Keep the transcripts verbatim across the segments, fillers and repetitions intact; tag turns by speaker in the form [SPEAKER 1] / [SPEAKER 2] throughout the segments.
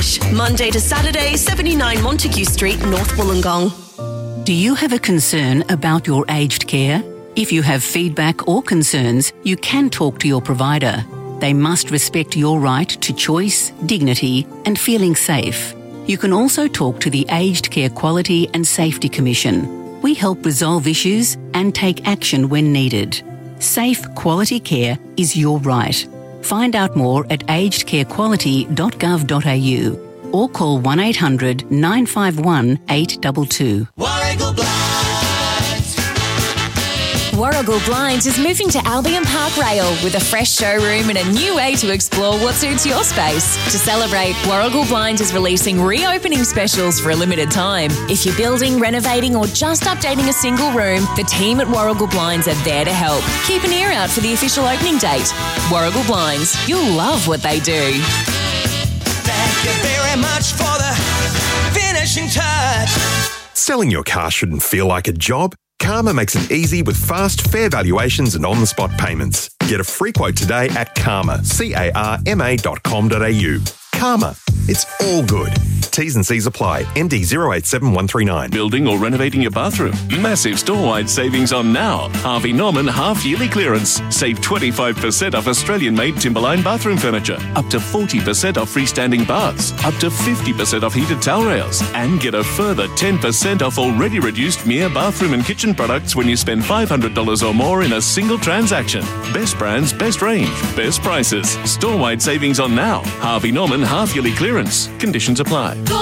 [SPEAKER 1] English. Monday to Saturday, seventy-nine Montague Street, North Wollongong.
[SPEAKER 2] Do you have a concern about your aged care? If you have feedback or concerns, you can talk to your provider. They must respect your right to choice, dignity, and feeling safe. You can also talk to the Aged Care Quality and Safety Commission. We help resolve issues and take action when needed. Safe, quality care is your right. Find out more at aged care quality dot gov dot a u or call one eight hundred nine five one eight two two.
[SPEAKER 3] Warragul Blinds.
[SPEAKER 4] Warragul Blinds is moving to Albion Park Rail with a fresh showroom and a new way to explore what suits your space. To celebrate, Warragul Blinds is releasing reopening specials for a limited time. If you're building, renovating or just updating a single room, the team at Warragul Blinds are there to help. Keep an ear out for the official opening date. Warragul Blinds, you'll love what they do.
[SPEAKER 3] Thank you very much for the finishing touch.
[SPEAKER 5] Selling your car shouldn't feel like a job. Karma makes it easy with fast, fair valuations and on-the-spot payments. Get a free quote today at karma, C A R M A dot com dot a u. Karma. It's all good. T's and C's apply. N D zero eight seven one three nine.
[SPEAKER 6] Building or renovating your bathroom? Massive store-wide savings on now. Harvey Norman half-yearly clearance. Save twenty-five percent off Australian-made Timberline bathroom furniture. Up to forty percent off freestanding baths. Up to fifty percent off heated towel rails. And get a further ten percent off already reduced Mia bathroom and kitchen products when you spend five hundred dollars or more in a single transaction. Best brands, best range, best prices. Store-wide savings on now. Harvey Norman half-yearly clearance. Conditions apply.
[SPEAKER 4] Go,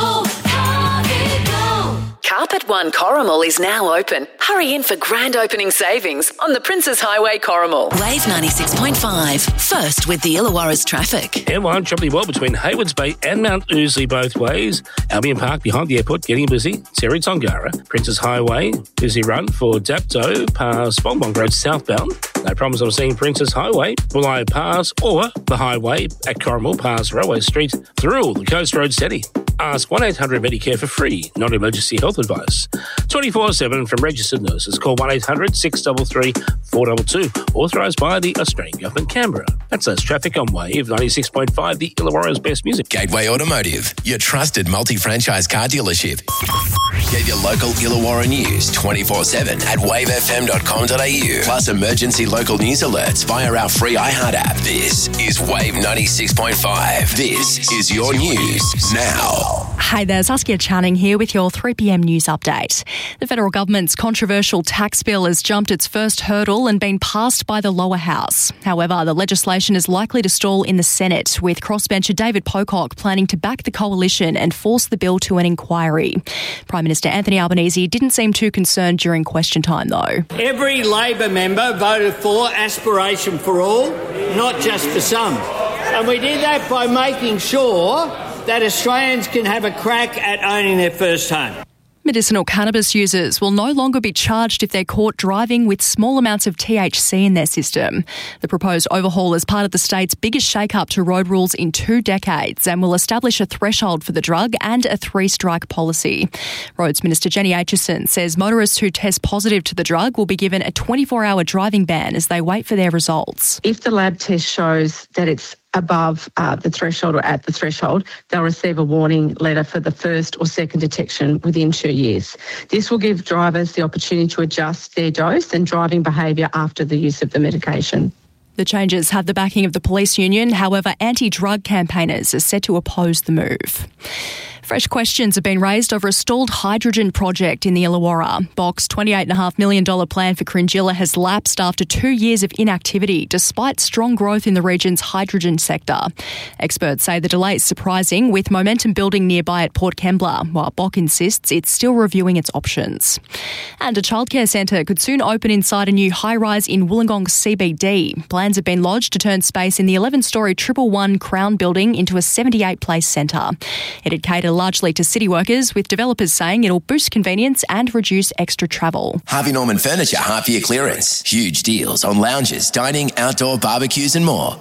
[SPEAKER 4] Harvey, go! Carpet One Corrimal is now open. Hurry in for grand opening savings on the Princes Highway Corrimal. Wave ninety-six point five. First with the Illawarra's traffic.
[SPEAKER 7] M one travelling well between Haywards Bay and Mount Ousley both ways. Albion Park behind the airport getting busy. Terry Tongara. Princes Highway, busy run for Dapto past Bongbong Road southbound. No problems on seeing Princes Highway, Bulli Pass or the highway at Corrimal past Railway Street through the Coast Road steady. Ask one eight hundred Medicare for free, non-emergency health advice. twenty-four seven from registered nurses. Call one eight hundred six three three four two two. Authorised by the Australian Government, Canberra. That's us traffic on Wave ninety-six point five, the Illawarra's best music.
[SPEAKER 8] Gateway Automotive, your trusted multi-franchise car dealership. Get your local Illawarra news twenty-four seven at wave f m dot com dot a u. Plus emergency local news alerts via our free iHeart app. This is Wave ninety-six point five. This is your news now.
[SPEAKER 9] Hi there, Saskia Channing here with your three p m news update. The federal government's controversial tax bill has jumped its first hurdle and been passed by the lower house. However, the legislation is likely to stall in the Senate, with crossbencher David Pocock planning to back the coalition and force the bill to an inquiry. Prime Minister Anthony Albanese didn't seem too concerned during question time, though.
[SPEAKER 10] Every Labor member voted for aspiration for all, not just for some. And we did that by making sure that Australians can have a crack at owning their first home.
[SPEAKER 9] Medicinal cannabis users will no longer be charged if they're caught driving with small amounts of T H C in their system. The proposed overhaul is part of the state's biggest shake-up to road rules in two decades and will establish a threshold for the drug and a three-strike policy. Roads Minister Jenny Aitchison says motorists who test positive to the drug will be given a twenty-four hour driving ban as they wait for their results.
[SPEAKER 11] If the lab test shows that it's above uh, the threshold or at the threshold, they'll receive a warning letter for the first or second detection within two years. This will give drivers the opportunity to adjust their dose and driving behaviour after the use of the medication.
[SPEAKER 9] The changes have the backing of the police union. However, anti-drug campaigners are set to oppose the move. Fresh questions have been raised over a stalled hydrogen project in the Illawarra. Box's twenty-eight point five million dollars plan for Cringilla has lapsed after two years of inactivity, despite strong growth in the region's hydrogen sector. Experts say the delay is surprising, with momentum building nearby at Port Kembla, while Bock insists it's still reviewing its options. And a childcare centre could soon open inside a new high-rise in Wollongong C B D. Plans have been lodged to turn space in the eleven-storey Triple One Crown building into a seventy-eight place centre. It'd cater largely to city workers, with developers saying it'll boost convenience and reduce extra travel.
[SPEAKER 8] Harvey Norman Furniture half-year clearance. Huge deals on lounges, dining, outdoor barbecues and more.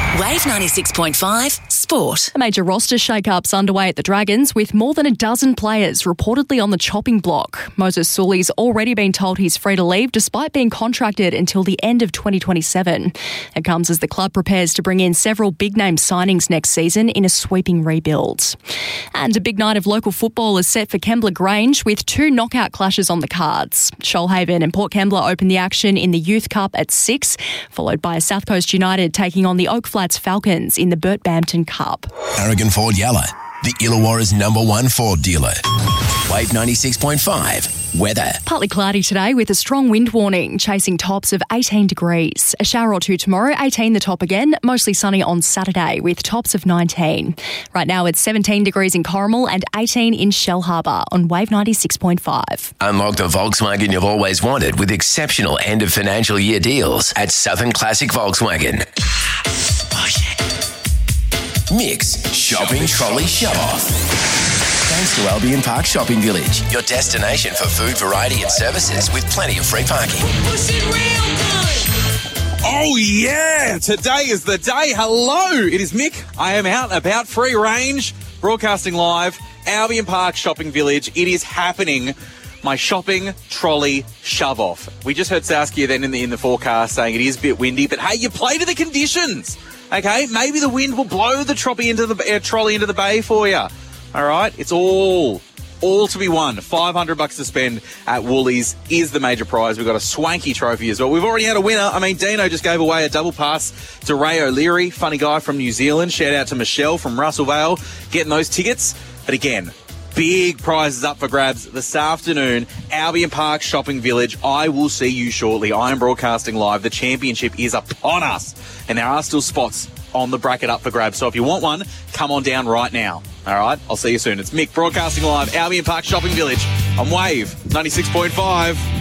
[SPEAKER 1] Wave ninety-six point five Sport.
[SPEAKER 9] A major roster shake-up's underway at the Dragons, with more than a dozen players reportedly on the chopping block. Moses Sully's already been told he's free to leave despite being contracted until the end of twenty twenty-seven. It comes as the club prepares to bring in several big-name signings next season in a sweeping rebuild. And a big night of local football is set for Kembla Grange, with two knockout clashes on the cards. Shoalhaven and Port Kembla open the action in the Youth Cup at six, followed by South Coast United taking on the Oak Flats Falcons in the Burt Bampton Cup.
[SPEAKER 8] Aragon Ford Yalla, the Illawarra's number one Ford dealer. Wave ninety-six point five. Weather.
[SPEAKER 9] Partly cloudy today with a strong wind warning, chasing tops of eighteen degrees. A shower or two tomorrow, eighteen the top again. Mostly sunny on Saturday with tops of nineteen. Right now it's seventeen degrees in Corrimal and eighteen in Shell Harbour on Wave ninety-six point five.
[SPEAKER 8] Unlock the Volkswagen you've always wanted with exceptional end of financial year deals at Southern Classic Volkswagen. Oh, yeah. Mix Shopping Trolley Shove Off. Thanks to Albion Park Shopping Village, your destination for food, variety and services with plenty of free parking.
[SPEAKER 12] Oh yeah, today is the day. Hello, it is Mick. I am out and about, free range, broadcasting live, Albion Park Shopping Village. It is happening. My shopping trolley shove off. We just heard Saskia then in the in the forecast saying it is a bit windy, but hey, you play to the conditions. Okay, maybe the wind will blow the trolley into the uh, trolley into the bay for you. All right, it's all, all to be won. five hundred bucks to spend at Woolies is the major prize. We've got a swanky trophy as well. We've already had a winner. I mean, Dino just gave away a double pass to Ray O'Leary, funny guy from New Zealand. Shout out to Michelle from Russell Vale, getting those tickets. But again, big prizes up for grabs this afternoon. Albion Park Shopping Village. I will see you shortly. I am broadcasting live. The championship is upon us, and there are still spots on the bracket up for grabs. So if you want one, come on down right now. All right, I'll see you soon. It's Mick broadcasting live, Albion Park Shopping Village on Wave ninety-six point five.